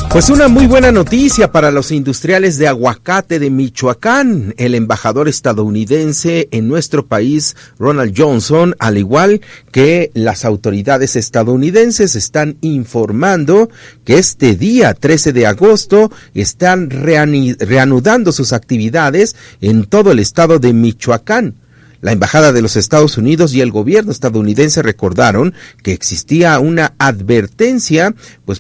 Pues una muy buena noticia para los industriales de aguacate de Michoacán. El embajador estadounidense en nuestro país, Ronald Johnson, al igual que las autoridades estadounidenses, están informando que este día 13 de agosto están reanudando sus actividades en todo el estado de Michoacán. La Embajada de los Estados Unidos y el gobierno estadounidense recordaron que existía una advertencia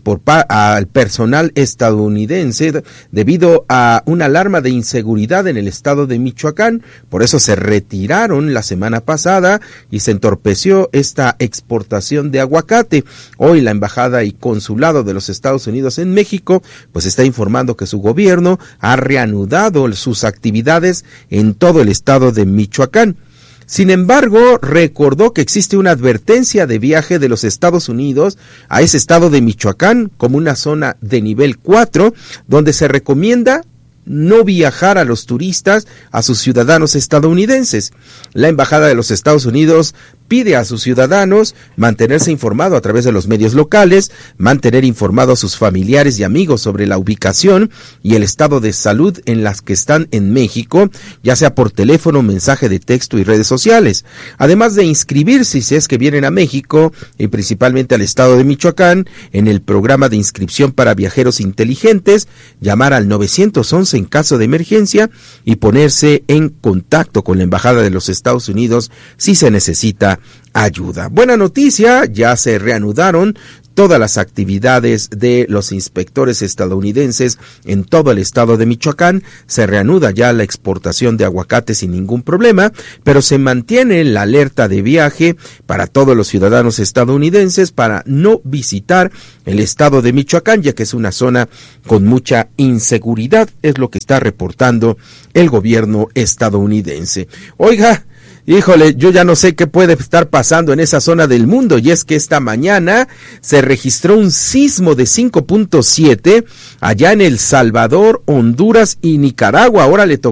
al personal estadounidense debido a una alarma de inseguridad en el estado de Michoacán. Por eso se retiraron la semana pasada y se entorpeció esta exportación de aguacate. Hoy la Embajada y Consulado de los Estados Unidos en México pues está informando que su gobierno ha reanudado sus actividades en todo el estado de Michoacán. Sin embargo, recordó que existe una advertencia de viaje de los Estados Unidos a ese estado de Michoacán como una zona de nivel 4, donde se recomienda no viajar a los turistas, a sus ciudadanos estadounidenses. La Embajada de los Estados Unidos pide a sus ciudadanos mantenerse informado a través de los medios locales, mantener informado a sus familiares y amigos sobre la ubicación y el estado de salud en las que están en México, ya sea por teléfono, mensaje de texto y redes sociales. Además de inscribirse si es que vienen a México y principalmente al estado de Michoacán en el programa de inscripción para viajeros inteligentes, llamar al 911 en caso de emergencia y ponerse en contacto con la Embajada de los Estados Unidos si se necesita ayuda. Buena noticia, ya se reanudaron todas las actividades de los inspectores estadounidenses en todo el estado de Michoacán. Se reanuda ya la exportación de aguacate sin ningún problema, pero se mantiene la alerta de viaje para todos los ciudadanos estadounidenses para no visitar el estado de Michoacán, ya que es una zona con mucha inseguridad, es lo que está reportando el gobierno estadounidense. Oiga, híjole, yo ya no sé qué puede estar pasando en esa zona del mundo, y es que esta mañana se registró un sismo de 5.7 allá en El Salvador, Honduras y Nicaragua. Ahora le tocó